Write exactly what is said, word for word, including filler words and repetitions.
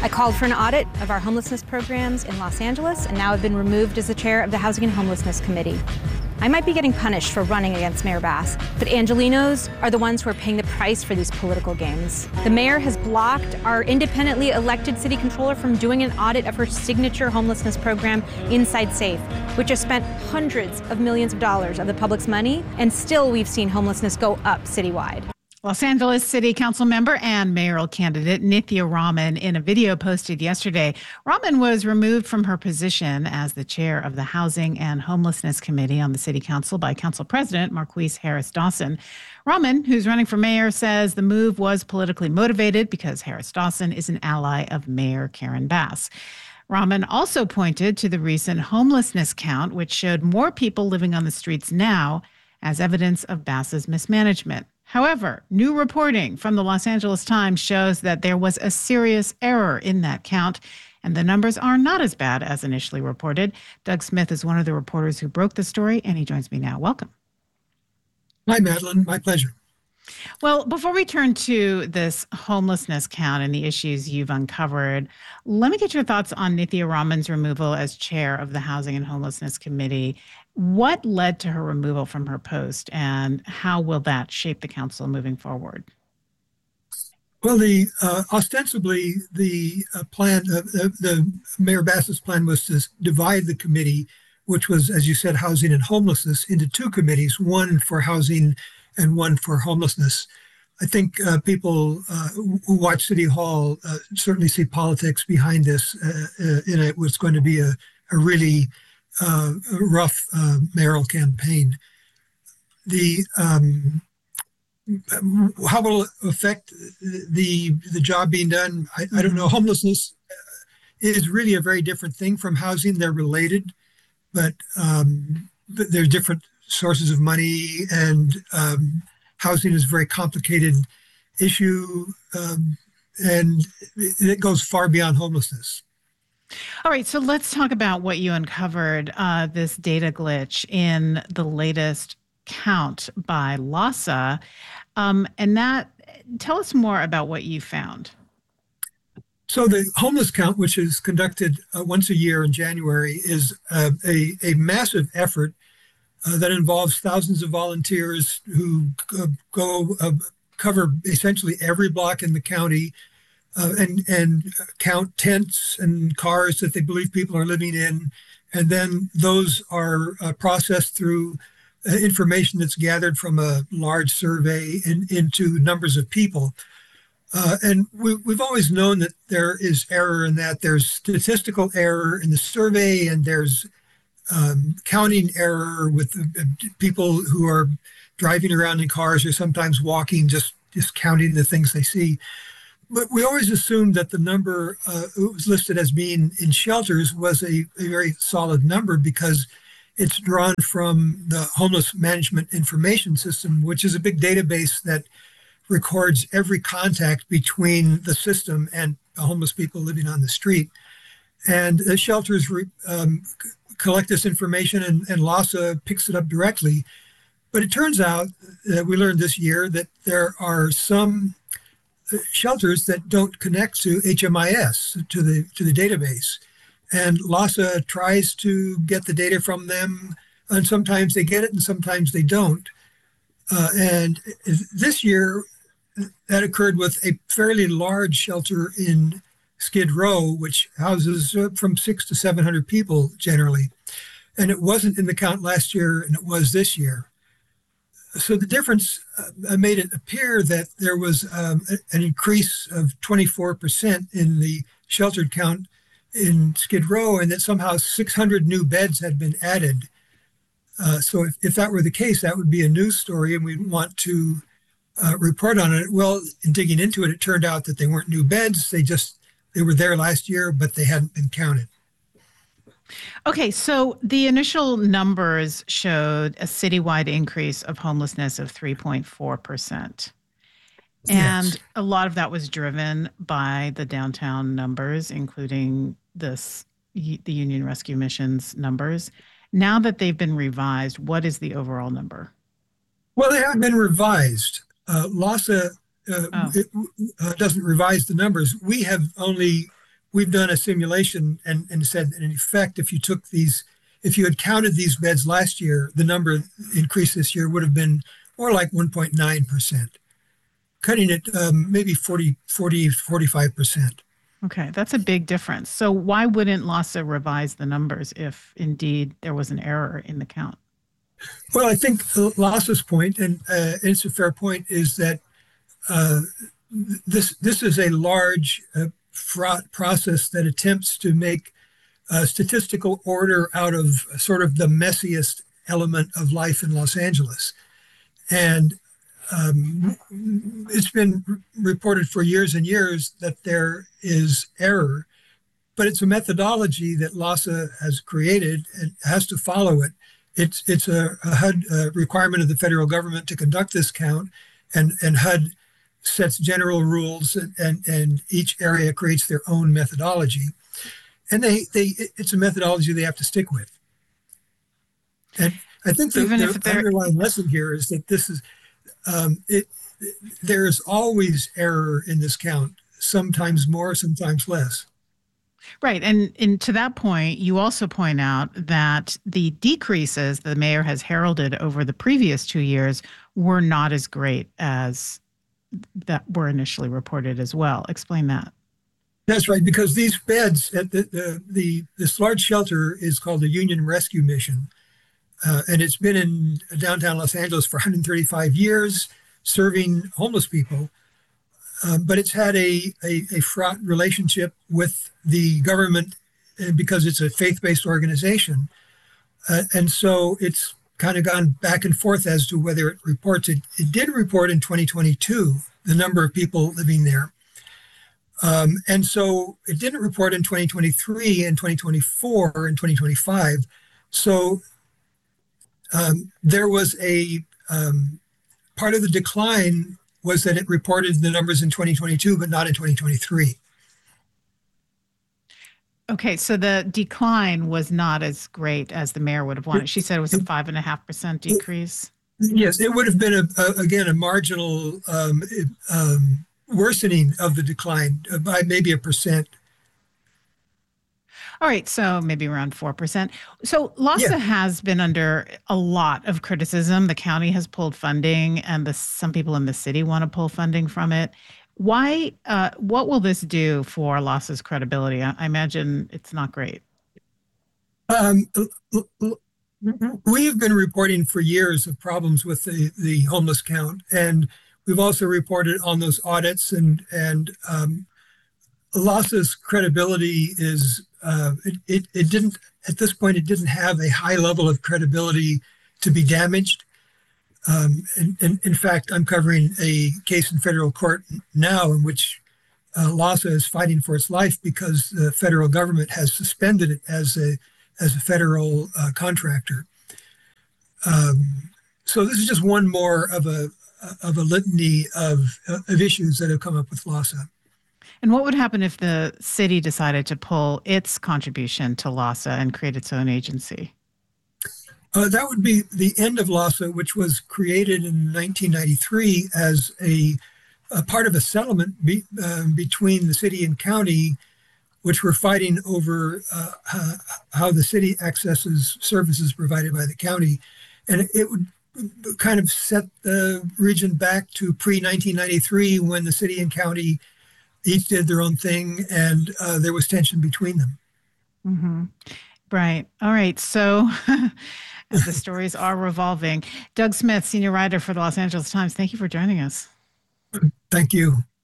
I called for an audit of our homelessness programs in Los Angeles, and now I've been removed as the chair of the Housing and Homelessness Committee. I might be getting punished for running against Mayor Bass, but Angelenos are the ones who are paying the price for these political games. The mayor has blocked our independently elected city controller from doing an audit of her signature homelessness program, Inside Safe, which has spent hundreds of millions of dollars of the public's money, and still we've seen homelessness go up citywide. Los Angeles City Council member and mayoral candidate Nithya Raman, in a video posted yesterday, Raman was removed from her position as the chair of the Housing and Homelessness Committee on the City Council by Council President Marqueece Harris Dawson. Raman, who's running for mayor, says the move was politically motivated because Harris Dawson is an ally of Mayor Karen Bass. Raman also pointed to the recent homelessness count, which showed more people living on the streets now as evidence of Bass's mismanagement. However, new reporting from the Los Angeles Times shows that there was a serious error in that count, and the numbers are not as bad as initially reported. Doug Smith is one of the reporters who broke the story, and he joins me now. Welcome. Hi, Madeline. My pleasure. Well, before we turn to this homelessness count and the issues you've uncovered, let me get your thoughts on Nithya Raman's removal as chair of the Housing and Homelessness Committee. What led to her removal from her post, and how will that shape the council moving forward? Well, the uh, ostensibly the uh, plan, uh, the, the Mayor Bass's plan was to divide the committee, which was, as you said, housing and homelessness, into two committees, one for housing and one for homelessness. I think uh, people uh, who watch City Hall uh, certainly see politics behind this. Uh, uh, in it was going to be a, a really uh, rough uh, mayoral campaign. The um, how will it affect the the job being done? I, I don't know. Homelessness is really a very different thing from housing. They're related, but um, but they're different sources of money, and um, housing is a very complicated issue, um, and it goes far beyond homelessness. All right, so let's talk about what you uncovered, uh, this data glitch in the latest count by LAHSA, um, and that, tell us more about what you found. So the homeless count, which is conducted uh, once a year in January, is uh, a, a massive effort Uh, that involves thousands of volunteers who uh, go uh, cover essentially every block in the county uh, and and count tents and cars that they believe people are living in, and then those are uh, processed through uh, information that's gathered from a large survey in, into numbers of people. Uh, and we, we've always known that there is error in that. There's statistical error in the survey, and there's Um, counting error with uh, people who are driving around in cars or sometimes walking, just, just counting the things they see. But we always assumed that the number uh, it was listed as being in shelters was a, a very solid number because it's drawn from the Homeless Management Information System, which is a big database that records every contact between the system and homeless people living on the street. And the shelters re, um, collect this information, and, and LAHSA picks it up directly. But it turns out that we learned this year that there are some shelters that don't connect to H M I S, to the to the database. And LAHSA tries to get the data from them, and sometimes they get it and sometimes they don't. Uh, and this year, that occurred with a fairly large shelter in Skid Row, which houses uh, from six to seven hundred people generally, and it wasn't in the count last year, and it was this year. So the difference uh, made it appear that there was um, an increase of twenty-four percent in the sheltered count in Skid Row, and that somehow six hundred new beds had been added. Uh, so if, if that were the case, that would be a news story, and we'd want to uh, report on it. Well, in digging into it, it turned out that they weren't new beds. They just They were there last year, but they hadn't been counted. Okay, so the initial numbers showed a citywide increase of homelessness of three point four percent. And yes, a lot of that was driven by the downtown numbers, including this, the Union Rescue Mission's numbers. Now that they've been revised, what is the overall number? Well, they haven't been revised. Uh, LAHSA Uh, oh. it uh, doesn't revise the numbers. We have only we've done a simulation and, and said that in effect, if you took these, if you had counted these beds last year, the number increase this year would have been more like one point nine percent, cutting it um, maybe forty, forty, forty-five percent. Okay, that's a big difference. So why wouldn't LAHSA revise the numbers if indeed there was an error in the count? Well, I think LAHSA's point, and uh, it's a fair point, is that uh, this this is a large, uh, fraught process that attempts to make uh, statistical order out of sort of the messiest element of life in Los Angeles. And um, it's been reported for years and years that there is error, but it's a methodology that LAHSA has created and has to follow it. It's it's a, a H U D uh, requirement of the federal government to conduct this count, and, and H U D sets general rules, and, and, and each area creates their own methodology. And they, they it's a methodology they have to stick with. And I think the, the underlying lesson here is that this is, um, it, there's always error in this count, sometimes more, sometimes less. Right. And, and to that point, you also point out that the decreases the mayor has heralded over the previous two years were not as great as that were initially reported as well. Explain that. That's right, because these beds at the, the, the this large shelter is called the Union Rescue Mission. Uh, and it's been in downtown Los Angeles for one hundred thirty-five years, serving homeless people. Um, but it's had a, a, a fraught relationship with the government because it's a faith-based organization. Uh, and so it's kind of gone back and forth as to whether it reports. It, it did report in twenty twenty-two, the number of people living there. Um, and so it didn't report in twenty twenty-three and twenty twenty-four and twenty twenty-five. So um, there was a um, part of the decline was that it reported the numbers in twenty twenty-two, but not in twenty twenty-three. Okay, so the decline was not as great as the mayor would have wanted. She said it was a five and a half percent decrease. Yes, it would have been, a, a, again, a marginal um, um, worsening of the decline by maybe a percent. All right, so maybe around four percent. So LAHSA yeah. has been under a lot of criticism. The county has pulled funding, and the, some people in the city want to pull funding from it. Why? Uh, what will this do for LAHSA's credibility? I, I imagine it's not great. Um, we've been reporting for years of problems with the, the homeless count, and we've also reported on those audits, and, and um, LAHSA's credibility is, uh, it, it, it didn't, at this point, it didn't have a high level of credibility to be damaged. Um, and, and in fact, I'm covering a case in federal court now in which uh, LAHSA is fighting for its life because the federal government has suspended it as a as a federal uh, contractor. Um, so this is just one more of a of a litany of of issues that have come up with LAHSA. And what would happen if the city decided to pull its contribution to LAHSA and create its own agency? Uh, that would be the end of LAHSA, which was created in nineteen ninety-three as a, a part of a settlement be, uh, between the city and county, which were fighting over uh, how the city accesses services provided by the county. And it would kind of set the region back to pre nineteen ninety-three when the city and county each did their own thing, and uh, there was tension between them. Mm-hmm. Right. All right. So as the stories are revolving, Doug Smith, senior writer for the Los Angeles Times, thank you for joining us. Thank you.